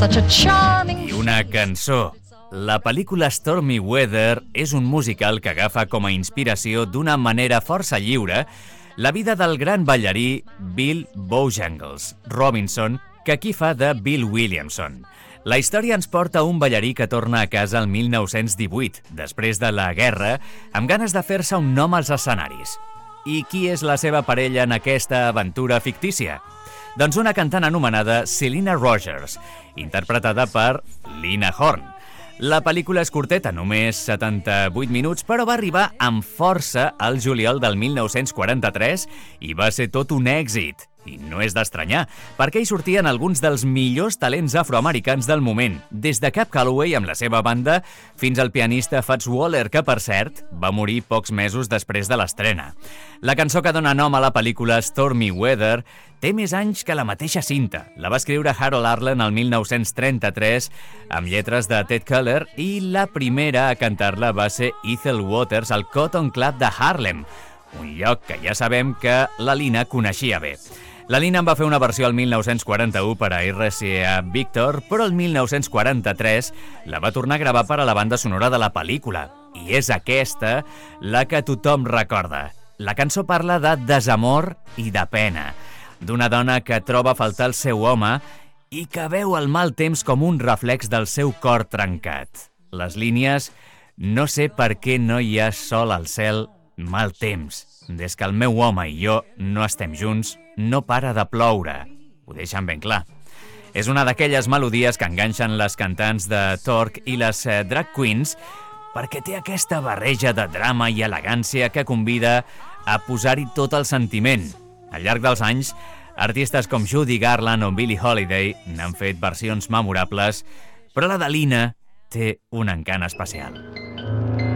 such a charming... I una cançó. La pel·lícula Stormy Weather és un musical que agafa com a inspiració d'una manera força lliure la vida del gran ballarí Bill Bojangles Robinson, que aquí fa de Bill Williamson. La història ens porta un ballarí que torna a casa el 1918, després de la guerra, amb ganes de fer-se un nom als escenaris. I qui és la seva parella en aquesta aventura fictícia? Doncs una cantant anomenada Selena Rogers, interpretada per Lena Horne. La pel·lícula és curteta, només 78 minuts, però va arribar amb força al juliol del 1943 i va ser tot un èxit. I no és d'estranyar, perquè hi sortien alguns dels millors talents afroamericans del moment, des de Cab Calloway amb la seva banda fins al pianista Fats Waller, que, per cert, va morir pocs mesos després de l'estrena. La cançó que dona nom a la pel·lícula Stormy Weather té més anys que la mateixa cinta. La va escriure Harold Arlen el 1933 amb lletres de Ted Keller i la primera a cantar-la va ser Ethel Waters al Cotton Club de Harlem, un lloc que ja sabem que la Lina coneixia bé. La Lina en va fer una versió el 1941 per a RCA Victor, però el 1943 la va tornar a gravar per a la banda sonora de la pel·lícula. I és aquesta la que tothom recorda. La cançó parla de desamor i de pena, d'una dona que troba a faltar el seu home i que veu el mal temps com un reflex del seu cor trencat. Les línies: no sé per què no hi ha sol al cel, mal temps. Des que el meu home i jo no estem junts, no para de ploure. Ho deixen ben clar. És una d'aquelles melodies que enganxen les cantants de Torque i les drag queens perquè té aquesta barreja de drama i elegància que convida a posar-hi tot el sentiment. Al llarg dels anys, artistes com Judy Garland o Billie Holiday n'han fet versions memorables, però la de Lina té un encant especial.